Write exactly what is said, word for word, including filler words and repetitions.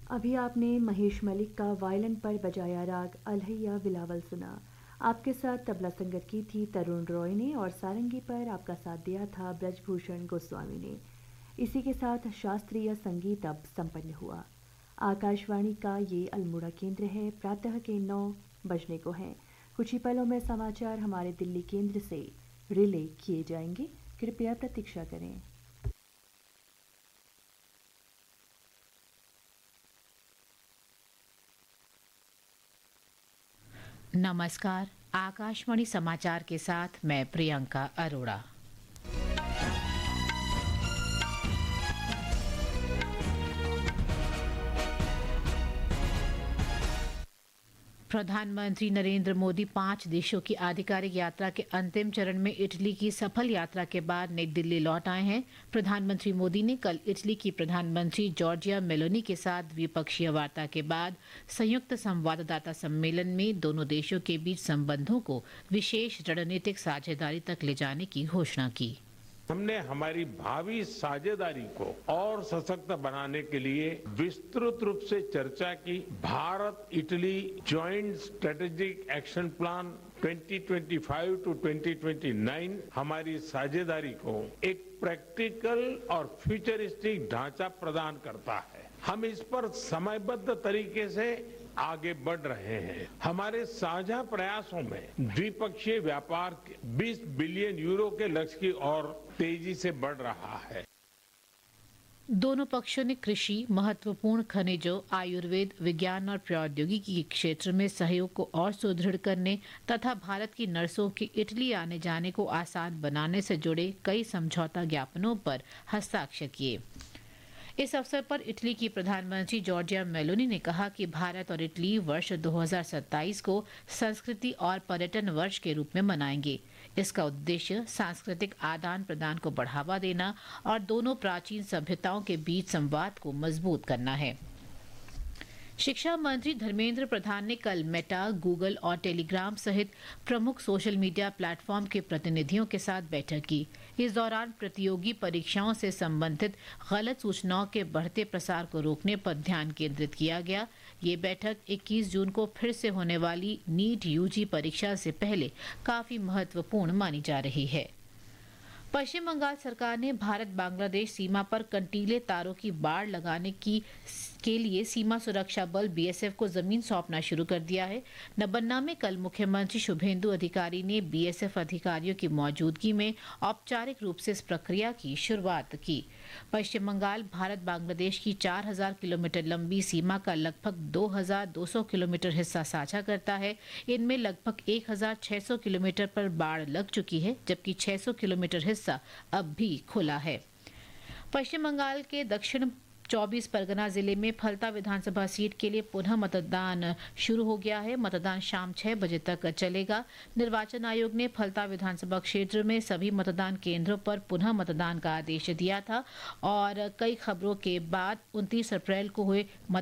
अभी आपने महेश मलिक का वायलिन पर बजाया राग अलहैया बिलावल सुना। आपके साथ तबला संगत की थी तरुण रॉय ने और सारंगी पर आपका साथ दिया था ब्रजभूषण गोस्वामी ने। इसी के साथ शास्त्रीय संगीत अब संपन्न हुआ। आकाशवाणी का ये अल्मोड़ा केंद्र है। प्रातः के नौ बजने को हैं। कुछ ही पलों में समाचार हमारे दिल्ली केंद्र से रिले किए जाएंगे। कृपया प्रतीक्षा करें। नमस्कार। आकाशवाणी समाचार के साथ मैं प्रियंका अरोड़ा। प्रधानमंत्री नरेंद्र मोदी पांच देशों की आधिकारिक यात्रा के अंतिम चरण में इटली की सफल यात्रा के बाद नई दिल्ली लौट आए हैं। प्रधानमंत्री मोदी ने कल इटली की प्रधानमंत्री जॉर्जिया मेलोनी के साथ द्विपक्षीय वार्ता के बाद संयुक्त संवाददाता सम्मेलन में दोनों देशों के बीच संबंधों को विशेष रणनीतिक साझेदारी तक ले जाने की घोषणा की। हमने हमारी भावी साझेदारी को और सशक्त बनाने के लिए विस्तृत रूप से चर्चा की। Bharat Italy joint strategic action plan दो हज़ार पच्चीस टू दो हज़ार उनतीस हमारी साझेदारी को एक प्रैक्टिकल और फ्यूचरिस्टिक ढांचा प्रदान करता है। हम इस पर समयबद्ध तरीके से आगे बढ़ रहे हैं। हमारे साझा प्रयासों में द्विपक्षीय व्यापार बीस बिलियन यूरो के लक्ष्य की ओर तेजी से बढ़ रहा है। दोनों पक्षों ने कृषि, महत्वपूर्ण खनिजों, आयुर्वेद, विज्ञान और प्रौद्योगिकी के क्षेत्र में सहयोग को और सुदृढ़ करने तथा भारत की नर्सों के इटली आने जाने को आसान बनाने से जुड़े कई समझौता ज्ञापनों पर हस्ताक्षर किए। इस अवसर पर इटली की प्रधानमंत्री जॉर्जिया मेलोनी ने कहा कि भारत और इटली वर्ष दो हज़ार सत्ताईस को संस्कृति और पर्यटन वर्ष के रूप में मनाएंगे। इसका उद्देश्य सांस्कृतिक आदान प्रदान को बढ़ावा देना और दोनों प्राचीन सभ्यताओं के बीच संवाद को मजबूत करना है। शिक्षा मंत्री धर्मेंद्र प्रधान ने कल मेटा, गूगल और टेलीग्राम सहित प्रमुख सोशल मीडिया प्लेटफॉर्म के प्रतिनिधियों के साथ बैठक की। इस दौरान प्रतियोगी परीक्षाओं से संबंधित गलत सूचनाओं के बढ़ते प्रसार को रोकने पर ध्यान केंद्रित किया गया। ये बैठक इक्कीस जून को फिर से होने वाली नीट यूजी परीक्षा से पहले काफी महत्वपूर्ण मानी जा रही है। पश्चिम बंगाल सरकार ने भारत बांग्लादेश सीमा पर कंटीले तारों की बाड़ लगाने की के लिए सीमा सुरक्षा बल बीएसएफ को जमीन सौंपना शुरू कर दिया है। नबन्ना में कल मुख्यमंत्री शुभेंदु अधिकारी ने बीएसएफ अधिकारियों की मौजूदगी में औपचारिक रूप से इस प्रक्रिया की शुरुआत की। पश्चिम बंगाल भारत बांग्लादेश की चार हज़ार किलोमीटर लंबी सीमा का लगभग दो हज़ार दो सौ किलोमीटर हिस्सा साझा करता है। इनमें लगभग एक हज़ार छह सौ किलोमीटर पर बाढ़ लग चुकी है, जबकि छह सौ किलोमीटर हिस्सा अब भी खुला है। पश्चिम बंगाल के दक्षिण चौबीस परगना जिले में फलता विधानसभा सीट के लिए पुनः मतदान शुरू हो गया है। मतदान शाम छह बजे तक चलेगा। निर्वाचन आयोग ने फलता विधानसभा क्षेत्र में सभी मतदान केंद्रों पर पुनः मतदान का आदेश दिया था और कई खबरों के बाद उनतीस अप्रैल को हुए